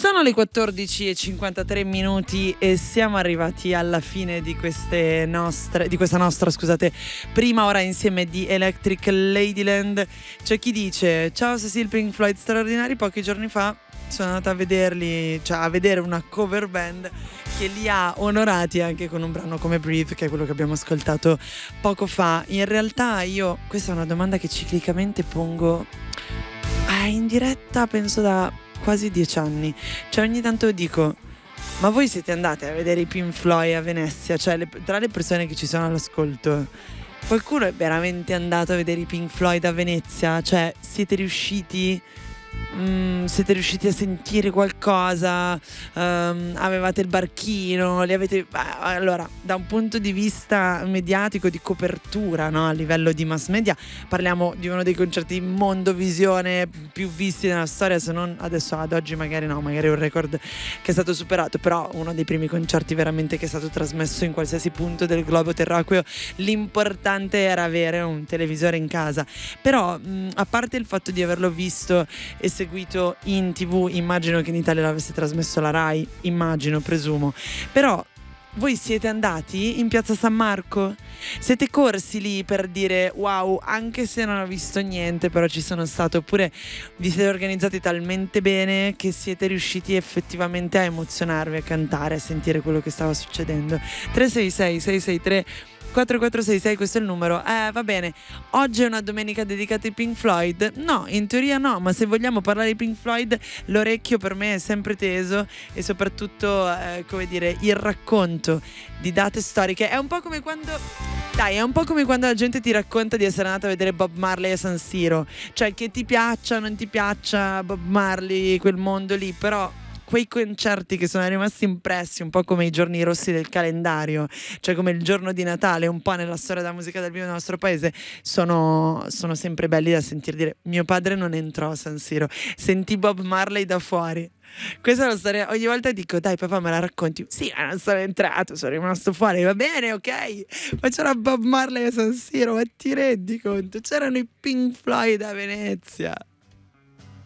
Sono le 14:53 minuti e siamo arrivati alla fine di questa nostra, prima ora insieme di Electric Ladyland. C'è chi dice: ciao Cecil, Pink Floyd straordinari, pochi giorni fa sono andata a vederli, cioè a vedere una cover band che li ha onorati anche con un brano come Breathe, che è quello che abbiamo ascoltato poco fa. In realtà questa è una domanda che ciclicamente pongo in diretta, penso da quasi 10 anni. Cioè ogni tanto dico: ma voi siete andate a vedere i Pink Floyd a Venezia? Cioè tra le persone che ci sono all'ascolto, qualcuno è veramente andato a vedere i Pink Floyd a Venezia? Cioè siete riusciti a sentire qualcosa? Avevate il barchino? Li avete... Allora, da un punto di vista mediatico, di copertura, no? A livello di mass media, parliamo di uno dei concerti Mondovisione più visti nella storia, se non adesso ad oggi magari no, magari un record che è stato superato, però uno dei primi concerti veramente che è stato trasmesso in qualsiasi punto del globo terracqueo. L'importante era avere un televisore in casa. Però a parte il fatto di averlo visto e seguito in TV, immagino che in Italia l'avesse trasmesso la Rai, presumo, però voi siete andati in piazza San Marco? Siete corsi lì per dire wow, anche se non ho visto niente però ci sono stato? Oppure vi siete organizzati talmente bene che siete riusciti effettivamente a emozionarvi, a cantare, a sentire quello che stava succedendo? 366 663 4466, questo è il numero. Va bene, oggi è una domenica dedicata ai Pink Floyd? No, in teoria no, ma se vogliamo parlare di Pink Floyd l'orecchio per me è sempre teso, e soprattutto il racconto di date storiche è un po' come quando la gente ti racconta di essere andata a vedere Bob Marley a San Siro. Cioè, che ti piaccia o non ti piaccia Bob Marley, quel mondo lì, però quei concerti che sono rimasti impressi, un po' come i giorni rossi del calendario, cioè come il giorno di Natale, un po' nella storia della musica dal vivo del nostro paese, sono sempre belli da sentire dire: mio padre non entrò a San Siro, sentì Bob Marley da fuori. Questa è la storia. Ogni volta dico: dai papà, me la racconti? Sì, ma non sono entrato, sono rimasto fuori. Va bene, ok, ma c'era Bob Marley a San Siro, ma ti rendi conto? C'erano i Pink Floyd a Venezia.